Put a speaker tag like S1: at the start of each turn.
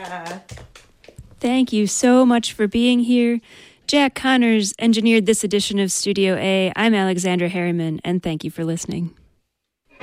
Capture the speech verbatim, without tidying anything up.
S1: Ta-da.
S2: Thank you so much for being here. Jack Connors engineered this edition of Studio A. I'm Alexandra Harriman, and thank you for listening.